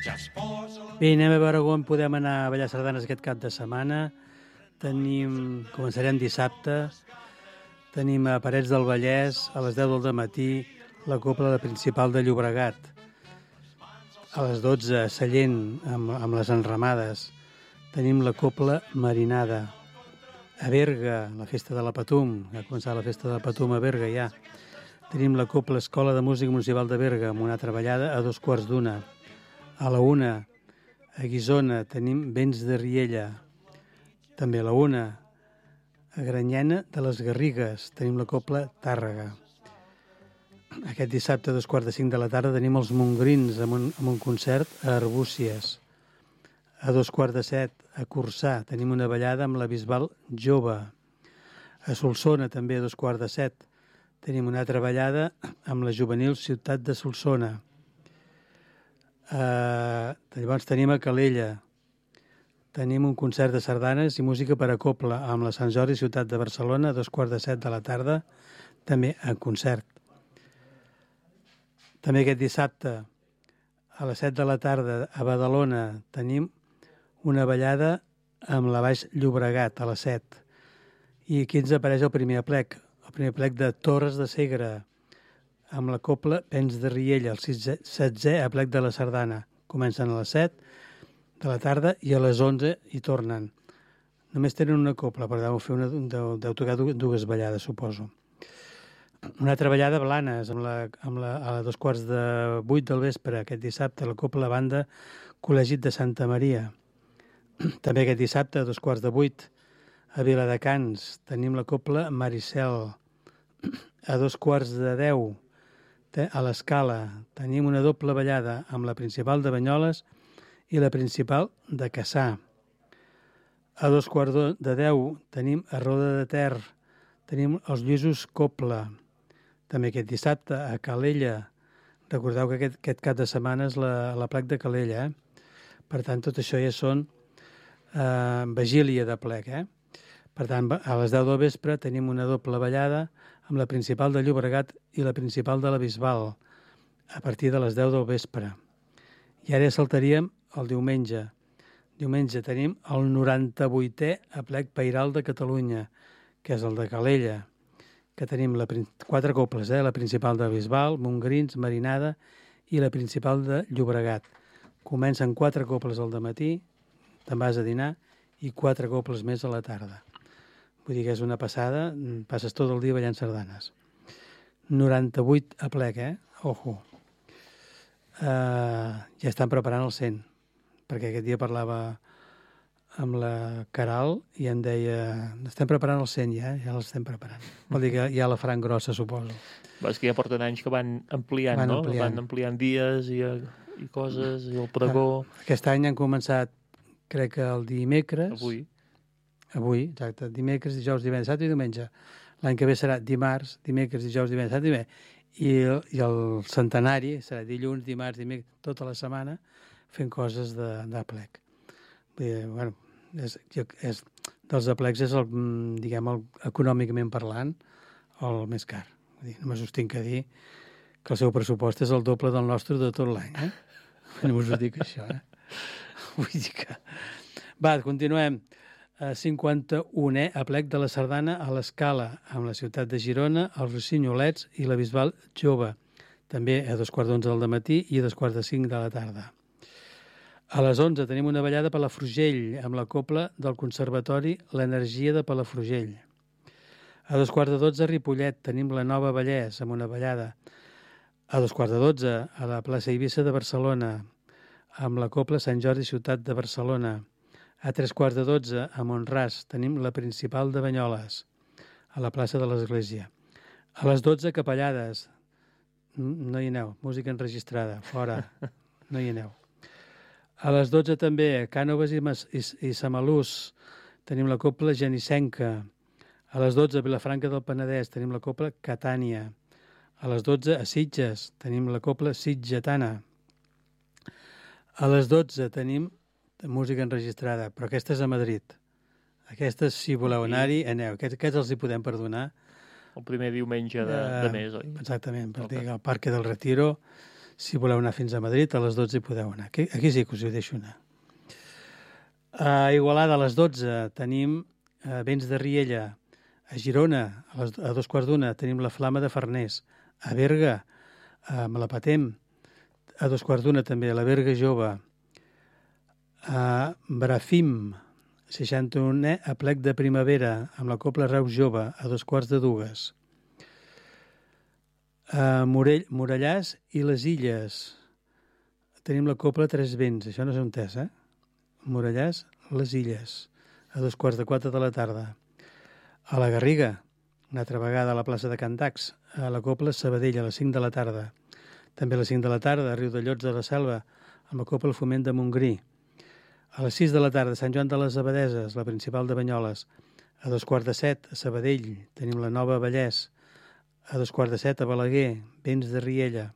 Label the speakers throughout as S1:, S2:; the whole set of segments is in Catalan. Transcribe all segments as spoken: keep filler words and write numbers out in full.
S1: Bé, anem a veure on podem anar a ballar sardanes aquest cap de setmana. Tenim, començarem dissabte, tenim a Parets del Vallès, a les deu del matí, la Cobla de Principal de Llobregat. A les dotze, a Sallent, amb, amb les enramades, tenim la Cobla Marinada. A Berga, la festa de la Patum, ha començat la festa de la Patum a Berga ja. Tenim la Cobla Escola de Música Municipal de Berga, amb una treballada a dos quarts d'una. A la una, a Guissona, tenim Vents de Riella. També a la una, a Granyena de les Garrigues, tenim la Cobla Tàrrega. Aquest dissabte, a dos quarts de cinc de la tarda, tenim els Montgrins amb un, amb un concert a Arbúcies. A dos quarts de set, a Corçà, tenim una ballada amb la Bisbal Jove. A Solsona, també a dos quarts de set, tenim una altra ballada amb la Juvenil Ciutat de Solsona. Uh, llavors tenim a Calella, tenim un concert de sardanes i música per a cobla amb la Sant Jordi Ciutat de Barcelona a dos quarts de set de la tarda, també en concert. També aquest dissabte a les set de la tarda a Badalona tenim una ballada amb la Baix Llobregat a les set. I aquí ens apareix el primer aplec, el primer aplec de Torres de Segre, amb la Cobla Vents de Riella, el setzè aplec de la sardana. Comencen a les set de la tarda i a les onze hi tornen. Només tenen una cobla, però deu, fer una, deu, deu tocar dues ballades, suposo. Una altra ballada a Blanes, amb la, amb la, a dos quarts de vuit del vespre, aquest dissabte, la Cobla Banda Col·legi de Santa Maria. També aquest dissabte, a dos quarts de vuit, a Viladecans, tenim la Cobla Maricel. A dos quarts de deu, a l'Escala, tenim una doble ballada amb la principal de Banyoles i la principal de Cassà. A dos quarts de deu tenim a Roda de Ter, tenim els Lluïsos Cobla. També aquest dissabte a Calella. Recordeu que aquest, aquest cap de setmana és la, la plec de Calella, eh? Per tant, tot això ja són eh, vigília de plec, eh? Per tant, a les deu del vespre tenim una doble ballada amb la principal de Llobregat i la principal de la Bisbal, a partir de les deu del vespre. I ara ja saltaríem el diumenge. Diumenge tenim el noranta-vuitè aplec pairal de Catalunya, que és el de Calella, que tenim la, quatre cobles, eh? La principal de Bisbal, Montgrins, Marinada i la principal de Llobregat. Comencen quatre cobles al dematí, te'n vas a dinar, i quatre cobles més a la tarda. Vull dir que és una passada, passes tot el dia ballant sardanes. noranta-vuit aplec, eh? Ojo. Uh, ja estan preparant el cent, perquè aquest dia parlava amb la Caral i em deia, estem preparant el cent ja, ja l'estem preparant. Vol dir que ja la faran grossa, suposo.
S2: Va, és que ja porten anys que van ampliant,
S1: van
S2: no?
S1: Ampliant.
S2: Van ampliant dies i, i coses, i el pregó...
S1: Aquest any han començat, crec que el dimecres...
S2: Avui.
S1: Avui, exacte, dimecres, dijous, divendres, dissabte i diumenge. L'any que ve serà dimarts, dimecres, dijous, divendres, dissabte i diumenge. I, i el centenari serà dilluns, dimarts, dimecres, tota la setmana, fent coses de, d'aplec. Vull dir, bueno, és, és, dels aplecs és el, diguem, el, econòmicament parlant, el més car. Vull dir, només us tinc que dir que el seu pressupost és el doble del nostre de tot l'any, eh? Només us dic això, eh? Vull dir que... Va, continuem. cinquanta-unè aplec de la sardana a l'Escala, amb la ciutat de Girona, els Rossinyolets i la Bisbal Jove, també a dos quarts d'onze del matí i a dos quarts de cinc de la tarda. A les onze tenim una ballada a Palafrugell, amb la cobla del Conservatori L'Energia de Palafrugell. A dos quarts de dotze a Ripollet tenim la Nova Vallès, amb una ballada. A dos quarts de dotze a la plaça Eivissa de Barcelona, amb la cobla Sant Jordi Ciutat de Barcelona. A tres quarts de dotze, a Montràs, tenim la principal de Banyoles, a la plaça de l'Església. A les dotze, Capellades. No hi aneu, música enregistrada, fora, no hi aneu. A les dotze també, a Cànoves i, Mas, i, i Samalús, tenim la cobla Genissenca. A les dotze, a Vilafranca del Penedès, tenim la cobla Catània. A les dotze, a Sitges, tenim la cobla Sitgetana. A les dotze tenim música enregistrada, però aquesta és a Madrid. Aquestes, si voleu anar-hi, aneu. Aquests, aquests els hi podem perdonar.
S2: El primer diumenge de, de mes, oi?
S1: Exactament, per dir, al Parque del Retiro, Si voleu anar fins a Madrid, a les dotze hi podeu anar. Aquí, aquí sí que us hi deixo anar. A Igualada, a les dotze, tenim eh, Vents de Riella. A Girona, a, les, a dos quarts d'una, tenim La Flama de Farners. A Berga, amb la Patem, a dos quarts d'una també, la Berga Jove. A Brafim, seixanta-unè, a Plec de Primavera, amb la Copla Reus Jove, a dos quarts de dues. A Morell, Morellàs i les Illes, tenim la Copla Tres Vents, això no és entès, eh? Morellàs, les Illes, a dos quarts de quatre de la tarda. A la Garriga, una altra vegada a la plaça de Cantacs, a la Copla Sabadell, a les cinc de la tarda. També a les cinc de la tarda, a Riu de Llots de la Selva, amb la Copla El Foment de Montgrí. A les sis de la tarda, a Sant Joan de les Abadeses, la principal de Banyoles. A dos quarts de set, a Sabadell, tenim la Nova Vallès. A dos quarts de set, a Balaguer, Vents de Riella.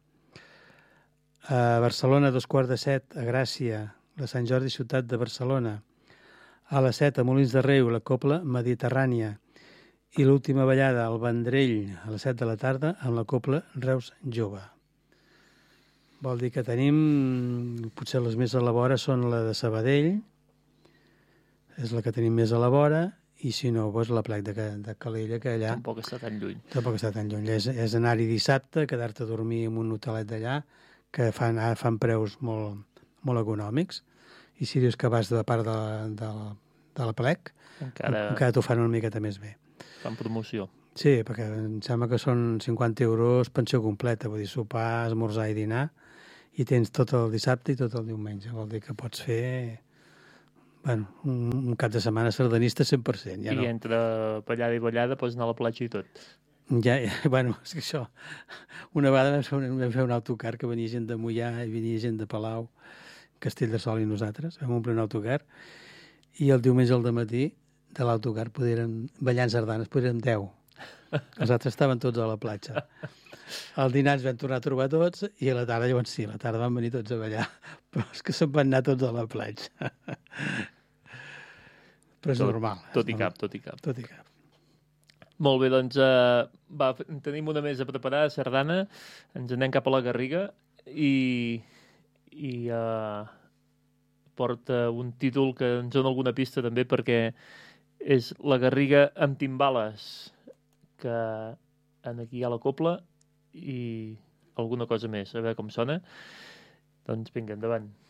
S1: A Barcelona, a dos quarts de set, a Gràcia, la Sant Jordi Ciutat de Barcelona. A les set, a Molins de Rei, la Copla Mediterrània. I l'última ballada, al Vendrell, a les set de la tarda, amb la Copla Reus Jove. Vol dir que tenim, potser les més a la vora són la de Sabadell, és la que tenim més a la vora, i si no, doncs la Plec de, de Calella, que allà...
S2: Tampoc està tan lluny.
S1: Tampoc està tan lluny. És, és anar-hi dissabte, quedar-te a dormir en un hotelet d'allà, que fan, fan preus molt, molt econòmics, i si dius que vas de part de, de, de la Plec, encara, encara t'ho fan una miqueta més bé.
S2: Fan promoció.
S1: Sí, perquè em sembla que són cinquanta euros pensió completa, vull dir, sopar, esmorzar i dinar, i tens tot el dissabte i tot el diumenge. Vol dir que pots fer... Bueno, un, un cap de setmana sardanista cent per cent. Ja
S2: I
S1: no.
S2: entre ballada i ballada pots anar a la platja i tot.
S1: Ja, ja, bueno, és que això... Una vegada vam fer un, vam fer un autocar que venia gent de Moià i venia gent de Palau, Castellterçol i nosaltres. Vam omplir un autocar i el diumenge al dematí de l'autocar podíem, ballant sardanes, podíem deu. Els altres estaven tots a la platja. Al dinar ens vam tornar a trobar tots i a la tarda, llavors sí, a la tarda van venir tots a ballar. Però és que se'n van anar tots a la platja. Però és
S2: tot,
S1: normal.
S2: Tot
S1: és
S2: i
S1: normal.
S2: cap, tot i cap.
S1: Tot i cap.
S2: Molt bé, doncs uh, va, tenim una mesa preparada, sardana, ens anem cap a la Garriga i, i uh, porta un títol que ens dona alguna pista també perquè és la Garriga amb timbales, que en aquí hi ha la copla i alguna cosa més, a veure com sona. Doncs vinga, endavant.